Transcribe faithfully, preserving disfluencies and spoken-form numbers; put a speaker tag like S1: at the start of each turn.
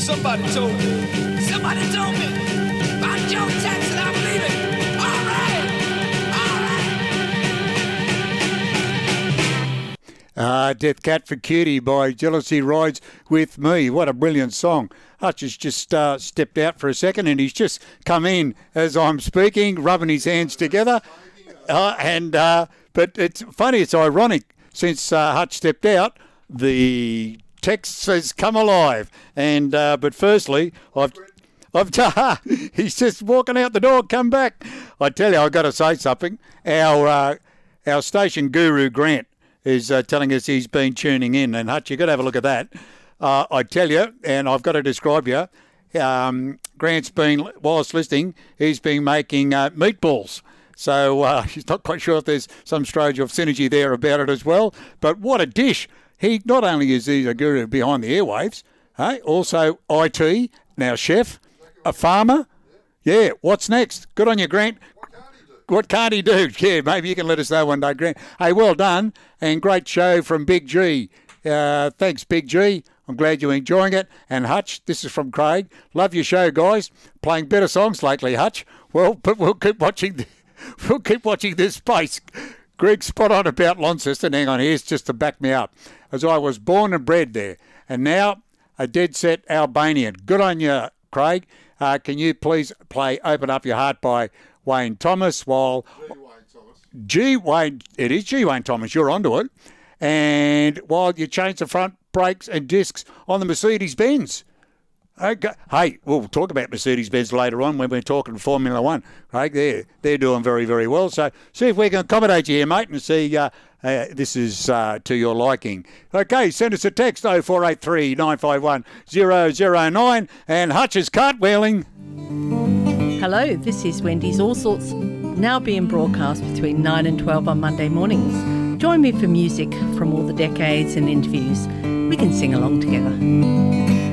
S1: Somebody told me. Somebody told me. About Joe Jackson, I believe it. All right. All right.
S2: Uh, Death Cat for Cutie by Jealousy Rides With Me. What a brilliant song. Hutch has just uh, stepped out for a second and he's just come in as I'm speaking, rubbing his hands together. Uh, and uh, But it's funny, it's ironic. Since uh, Hutch stepped out, the text has come alive. And uh, But firstly, I've... I've he's just walking out the door, come back. I tell you, I've got to say something. Our, uh, our station guru, Grant, is uh, telling us he's been tuning in. And Hutch, you've got to have a look at that. Uh, I tell you, and I've got to describe you, um, Grant's been, whilst listening, he's been making uh, meatballs. So uh, he's not quite sure if there's some stage of synergy there about it as well. But what a dish. He not only is he a guru behind the airwaves, hey, also I T, now chef, a farmer. Yeah, what's next? Good on you, Grant. What can't he do? Yeah, maybe you can let us know one day, Grant. Hey, well done, and great show from Big G. Uh, thanks, Big G. I'm glad you're enjoying it. And Hutch, this is from Craig. Love your show, guys. Playing better songs lately, Hutch. Well, but we'll keep watching. The, we'll keep watching this space. Greg, spot on about Launceston. Hang on, here's just to back me up. As I was born and bred there, and now a dead set Albanian. Good on you, Craig. Uh, can you please play "Open Up Your Heart" by Wayne Thomas? While
S3: G. Wayne Thomas.
S2: G. Wayne, it is G. Wayne Thomas. You're onto it. And while you change the front brakes and discs on the Mercedes-Benz. Okay. Hey, we'll talk about Mercedes-Benz later on when we're talking Formula One. Right, they're, they're doing very, very well. So see if we can accommodate you here, mate, and see uh, uh, this is uh, to your liking. Okay, send us a text oh four eight three, nine five one, zero zero nine and Hutch is cartwheeling.
S4: Hello, this is Wendy's All Sorts, now being broadcast between nine and twelve on Monday mornings. Join me for music from all the decades and interviews. We can sing along together.